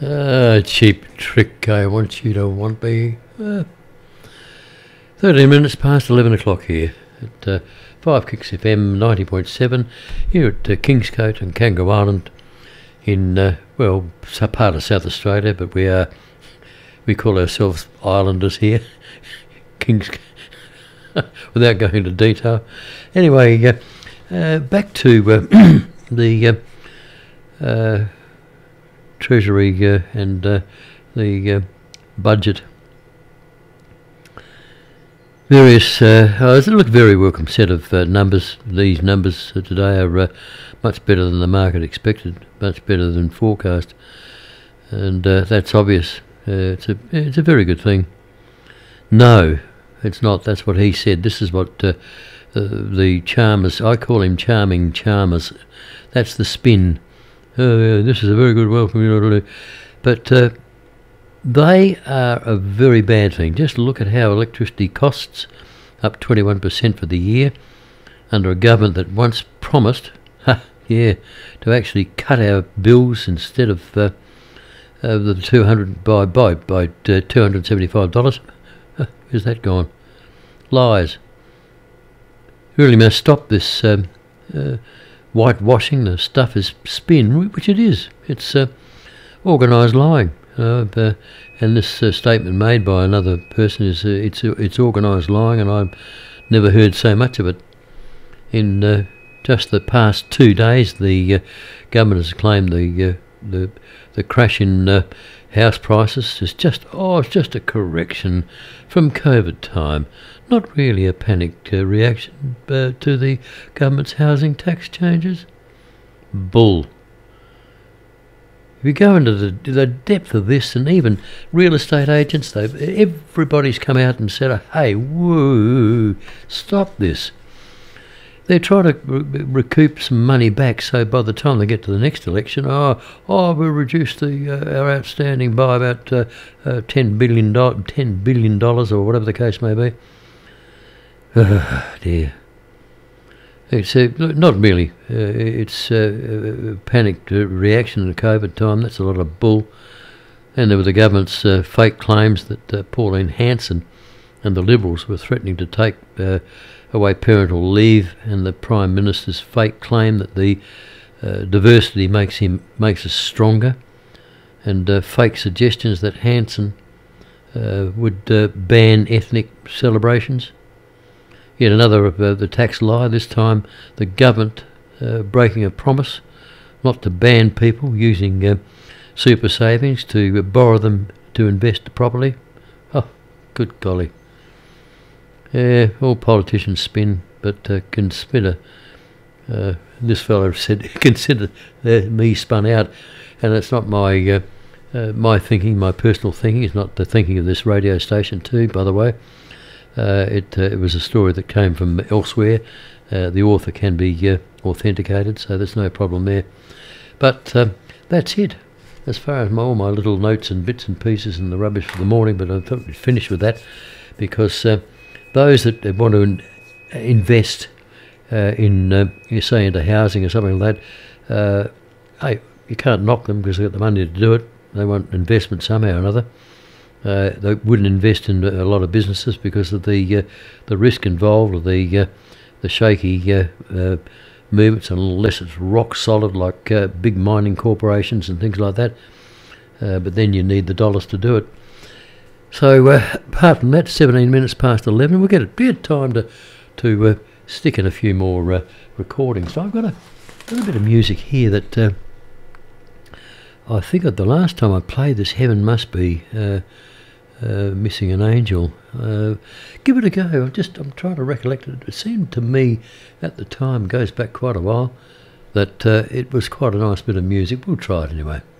Cheap trick, I want you to want me. 13 minutes past 11 o'clock here at 5 Kicks FM 90.7 here at Kingscote and Kangaroo Island in, part of South Australia, but we call ourselves Islanders here. Kings, without going into detail. Anyway, back to the Treasury and the budget. Look, very welcome set of numbers. These numbers today are much better than the market expected, much better than forecast, and that's obvious. It's a very good thing. No, it's not. That's what he said. This is what the Chalmers, I call him Charming Chalmers. That's the spin. This is a very good welcome, but they are a very bad thing. Just look at how electricity costs, up 21% for the year, under a government that once promised, to actually cut our bills instead of the $200 by $275. Where's that gone? Lies. Really must stop this whitewashing. The stuff is spin, which it is. It's organised lying. And this statement made by another person is it's organised lying, and I've never heard so much of it. In just the past 2 days, the government has claimed the crash in house prices is just a correction from COVID time, not really a panicked reaction to the government's housing tax changes. Bull. If you go into the depth of this, and even real estate agents, everybody's come out and said, hey, whoa, stop this. They're trying to recoup some money back, so by the time they get to the next election, we'll reduce our outstanding by about $10 billion or whatever the case may be. Dear. It's not really. It's a panicked reaction to COVID time. That's a lot of bull. And there were the government's fake claims that Pauline Hanson and the Liberals were threatening to take away parental leave, and the Prime Minister's fake claim that the diversity makes us stronger, and fake suggestions that Hanson would ban ethnic celebrations. Yet another of the tax lie, this time the government breaking a promise not to ban people using super savings to borrow them to invest properly. Oh, good golly. Yeah, all politicians spin, but consider, this fellow said, consider me spun out, and it's not my my thinking, my personal thinking. It's not the thinking of this radio station too, by the way. It was a story that came from elsewhere. The author can be authenticated, so there's no problem there. But that's it, as far as all my little notes and bits and pieces and the rubbish for the morning. But I thought we'd finish with that, because those that want to invest say into housing or something like that, hey, you can't knock them because they've got the money to do it. They want investment somehow or another. They wouldn't invest in a lot of businesses because of the risk involved, or the shaky movements, unless it's rock solid like big mining corporations and things like that. But then you need the dollars to do it. So apart from that, 17 minutes past 11, we'll get a bit of time to stick in a few more recordings. So I've got a bit of music here that I think the last time I played this, Heaven Must Be, Missing an Angel. Give it a go. I'm trying to recollect it. It seemed to me at the time, goes back quite a while, that it was quite a nice bit of music. We'll try it anyway.